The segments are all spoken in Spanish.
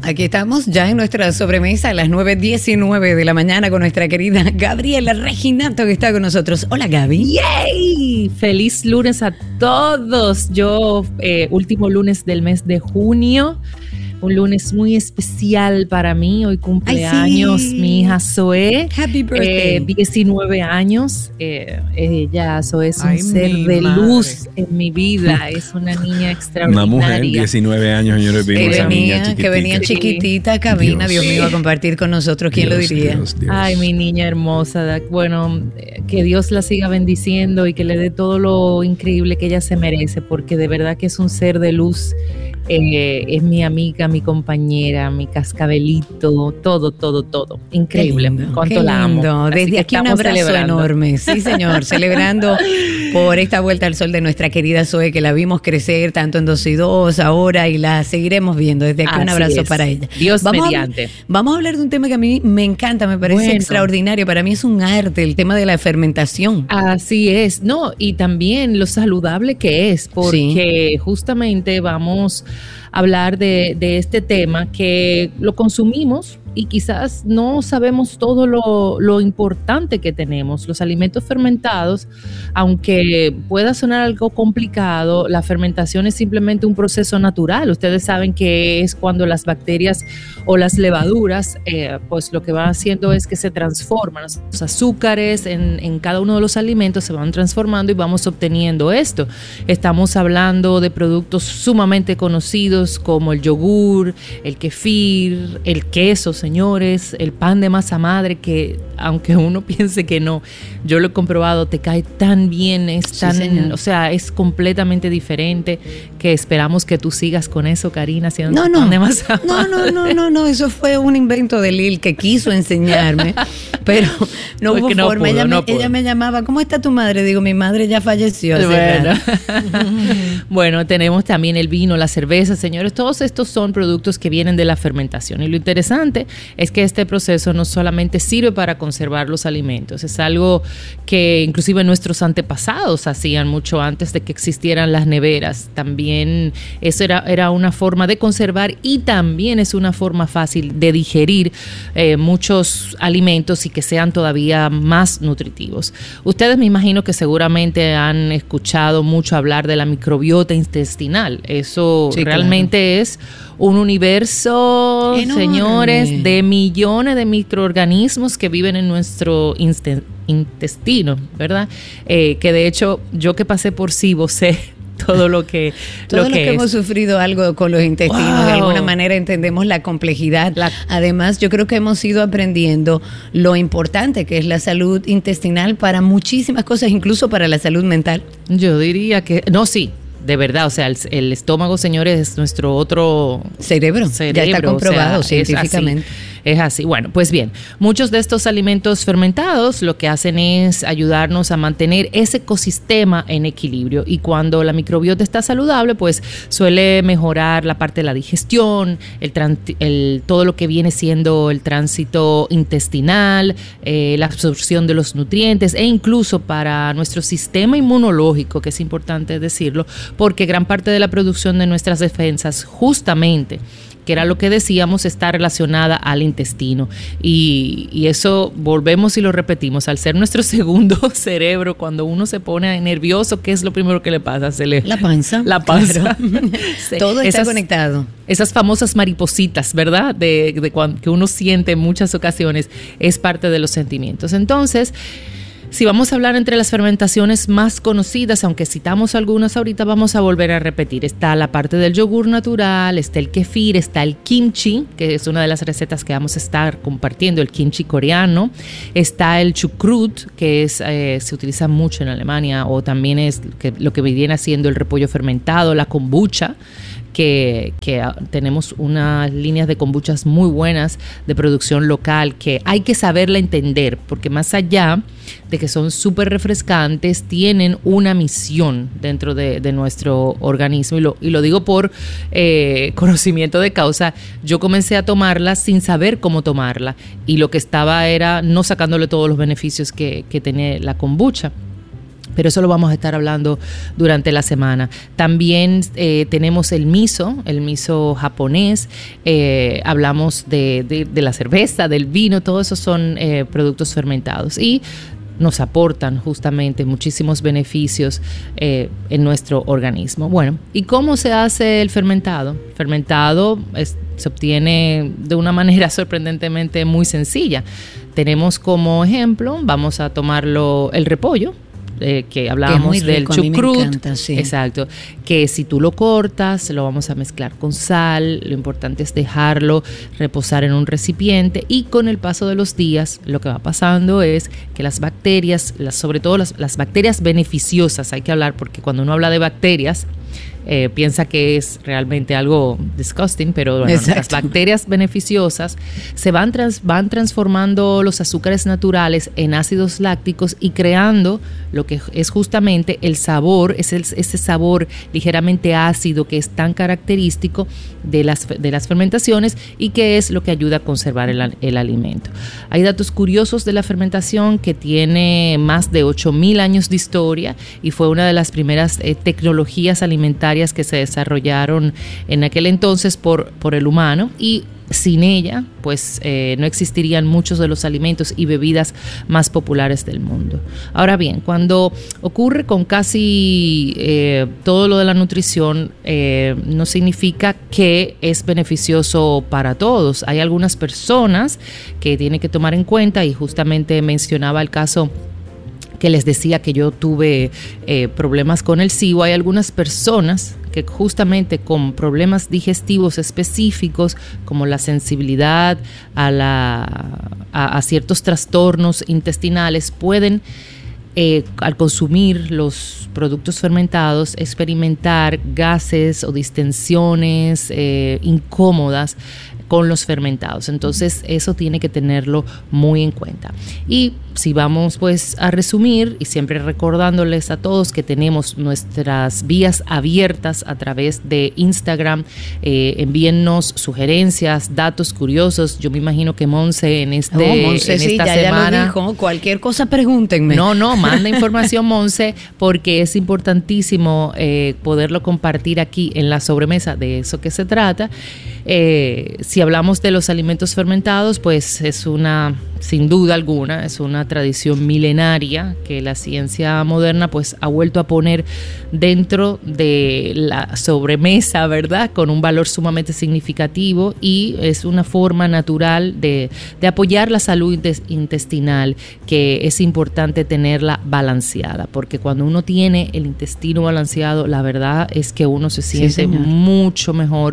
Aquí estamos ya en nuestra sobremesa a las 9:19 de la mañana con nuestra querida Gabriela Reginato, que está con nosotros. Hola, Gaby. ¡Yay! Feliz lunes a todos. Último lunes del mes de junio. Un lunes muy especial para mí. Hoy cumpleaños mi hija Zoe. Happy birthday. 19 años. Zoe es un ser de luz en mi vida. Es una niña extraordinaria. Una mujer, 19 años, señores, vimos esa niña chiquitita. Que venía chiquitita a cabina, Dios mío, a compartir con nosotros. ¿Quién lo diría? Dios. Ay, mi niña hermosa. Bueno, que Dios la siga bendiciendo y que le dé todo lo increíble que ella se merece, porque de verdad que es un ser de luz. Es mi amiga, mi compañera, mi cascabelito, todo. Increíble. Cuánto la amo. Desde aquí un abrazo enorme. Sí, señor. Celebrando por esta vuelta al sol de nuestra querida Zoe, que la vimos crecer tanto en 2 y 2 ahora y la seguiremos viendo. Desde aquí un abrazo para ella. Dios mediante. Vamos a hablar de un tema que a mí me encanta, me parece extraordinario. Para mí es un arte, el tema de la fermentación. Así es. No, y también lo saludable que es, porque justamente vamos a hablar de este tema que lo consumimos y quizás no sabemos todo lo importante que tenemos. Los alimentos fermentados, aunque pueda sonar algo complicado, la fermentación es simplemente un proceso natural. Ustedes saben que es cuando las bacterias o las levaduras, pues lo que van haciendo es que se transforman. Los azúcares en cada uno de los alimentos se van transformando y vamos obteniendo esto. Estamos hablando de productos sumamente conocidos como el yogur, el kefir, el queso, señores, el pan de masa madre, que aunque uno piense que no, yo lo he comprobado, te cae tan bien, es completamente diferente, que esperamos que tú sigas con eso, Karina, haciendo pan de masa madre. No, eso fue un invento de Lil que quiso enseñarme, pero no hubo forma. Ella me llamaba, ¿cómo está tu madre? Digo, mi madre ya falleció. Bueno, tenemos también el vino, la cerveza, señores, todos estos son productos que vienen de la fermentación, y lo interesante es que este proceso no solamente sirve para conservar los alimentos, es algo que inclusive nuestros antepasados hacían mucho antes de que existieran las neveras. También eso era una forma de conservar, y también es una forma fácil de digerir muchos alimentos y que sean todavía más nutritivos. Ustedes me imagino que seguramente han escuchado mucho hablar de la microbiota intestinal. Eso realmente es un universo, enorme, señores, de millones de microorganismos que viven en nuestro intestino, ¿verdad? Que de hecho, yo que pasé por SIBO sé todo lo que hemos sufrido algo con los intestinos, de alguna manera entendemos la complejidad. Además, yo creo que hemos ido aprendiendo lo importante que es la salud intestinal para muchísimas cosas, incluso para la salud mental. Yo diría que de verdad, o sea, el estómago, señores, es nuestro otro cerebro. Ya está comprobado, científicamente. Es así. Bueno, pues bien, muchos de estos alimentos fermentados lo que hacen es ayudarnos a mantener ese ecosistema en equilibrio, y cuando la microbiota está saludable, pues suele mejorar la parte de la digestión, todo lo que viene siendo el tránsito intestinal, la absorción de los nutrientes, e incluso para nuestro sistema inmunológico, que es importante decirlo, porque gran parte de la producción de nuestras defensas, justamente, que era lo que decíamos, está relacionada al intestino. Y eso volvemos y lo repetimos, al ser nuestro segundo cerebro, cuando uno se pone nervioso, ¿qué es lo primero que le pasa? La panza. La panza. Claro. Todo está conectado. Esas famosas maripositas, ¿verdad? De que uno siente en muchas ocasiones, es parte de los sentimientos. Entonces, si vamos a hablar entre las fermentaciones más conocidas, aunque citamos algunas ahorita, vamos a volver a repetir. Está la parte del yogur natural, está el kefir, está el kimchi, que es una de las recetas que vamos a estar compartiendo, el kimchi coreano. Está el chucrut, que se utiliza mucho en Alemania, o también es lo que viene haciendo el repollo fermentado, la kombucha, que tenemos unas líneas de kombuchas muy buenas de producción local, que hay que saberla entender, porque más allá de que son súper refrescantes, tienen una misión dentro de nuestro organismo, y lo digo por conocimiento de causa. Yo comencé a tomarla sin saber cómo tomarla, y lo que estaba era no sacándole todos los beneficios que tenía la kombucha. Pero eso lo vamos a estar hablando durante la semana. También tenemos el miso japonés. Hablamos de la cerveza, del vino, todo eso son productos fermentados. Y nos aportan justamente muchísimos beneficios en nuestro organismo. Bueno, ¿y cómo se hace el fermentado? El fermentado se obtiene de una manera sorprendentemente muy sencilla. Tenemos como ejemplo, vamos a tomarlo el repollo, que hablábamos del chucrut, sí. Exacto, que si tú lo cortas, lo vamos a mezclar con sal, lo importante es dejarlo reposar en un recipiente y con el paso de los días lo que va pasando es que las bacterias, sobre todo las bacterias beneficiosas, hay que hablar porque cuando uno habla de bacterias, piensa que es realmente algo disgusting, pero bueno, las bacterias beneficiosas se van transformando los azúcares naturales en ácidos lácticos y creando lo que es justamente el sabor, ese sabor ligeramente ácido que es tan característico de las fermentaciones y que es lo que ayuda a conservar el alimento. Hay datos curiosos de la fermentación que tiene más de 8,000 años de historia y fue una de las primeras tecnologías alimentarias que se desarrollaron en aquel entonces por el humano y sin ella pues no existirían muchos de los alimentos y bebidas más populares del mundo. Ahora bien, cuando ocurre con casi todo lo de la nutrición, no significa que es beneficioso para todos. Hay algunas personas que tienen que tomar en cuenta y justamente mencionaba el caso que les decía que yo tuve problemas con el SIBO. Hay algunas personas que justamente con problemas digestivos específicos como la sensibilidad a ciertos trastornos intestinales pueden al consumir los productos fermentados experimentar gases o distensiones incómodas con los fermentados. Entonces eso tiene que tenerlo muy en cuenta. Y si vamos pues a resumir y siempre recordándoles a todos que tenemos nuestras vías abiertas a través de Instagram, envíennos sugerencias, datos curiosos. Yo me imagino que Monse en esta semana ya lo dijo, cualquier cosa pregúntenme. No, manda información Monse porque es importantísimo poderlo compartir aquí en la sobremesa, de eso que se trata. Si hablamos de los alimentos fermentados, pues es sin duda alguna, es una tradición milenaria que la ciencia moderna pues ha vuelto a poner dentro de la sobremesa, ¿verdad? Con un valor sumamente significativo y es una forma natural de apoyar la salud intestinal, que es importante tenerla balanceada, porque cuando uno tiene el intestino balanceado, la verdad es que uno se siente mucho mejor.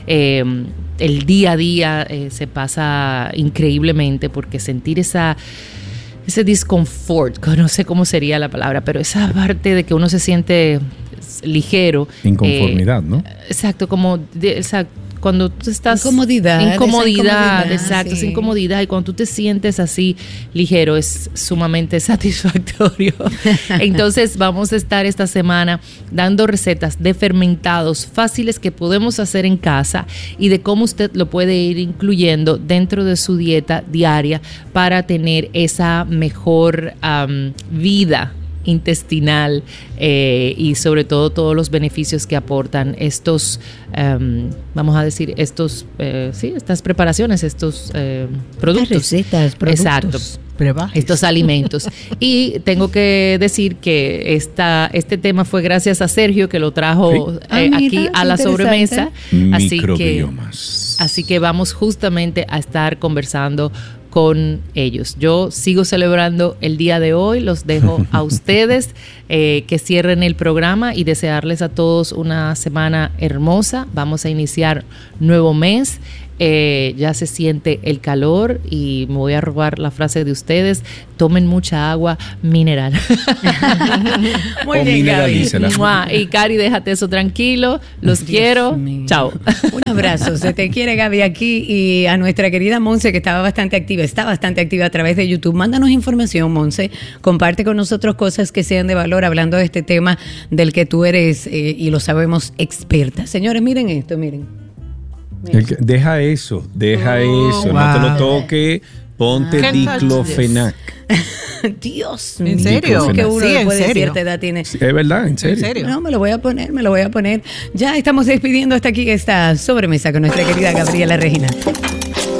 El día a día se pasa increíblemente porque sentir ese discomfort, no sé cómo sería la palabra, pero esa parte de que uno se siente ligero. Inconformidad, ¿no? Exacto, cuando tú estás... Incomodidad, exacto, sí. Esa incomodidad. Y cuando tú te sientes así ligero, es sumamente satisfactorio. Entonces vamos a estar esta semana dando recetas de fermentados fáciles que podemos hacer en casa y de cómo usted lo puede ir incluyendo dentro de su dieta diaria para tener esa mejor vida intestinal y sobre todo todos los beneficios que aportan estos, vamos a decir, estas preparaciones, estos productos. Recetas, productos. Exacto. Brebajes. Estos alimentos. Y tengo que decir que este tema fue gracias a Sergio que lo trajo aquí a la sobremesa. Así que vamos justamente a estar conversando con ellos. Yo sigo celebrando el día de hoy, los dejo a ustedes que cierren el programa y desearles a todos una semana hermosa. Vamos a iniciar nuevo mes. Ya se siente el calor y me voy a robar la frase de ustedes: tomen mucha agua mineral. Muy bien, Gaby. Y Cari, déjate eso tranquilo, los quiero, chao. Un abrazo, se te quiere, Gaby, aquí, y a nuestra querida Monse, que está bastante activa a través de YouTube. Mándanos información, Monse, comparte con nosotros cosas que sean de valor, hablando de este tema del que tú eres, y lo sabemos, experta. Señores, miren esto, miren. Deja eso, no te lo toques, ponte diclofenac. Dios ¿En serio? Que uno Sí, después ¿en de serio? cierta edad tiene. Sí, es verdad, en serio. ¿En serio? No, me lo voy a poner. Ya estamos despidiendo hasta aquí esta sobremesa con nuestra querida Gabriela Regina.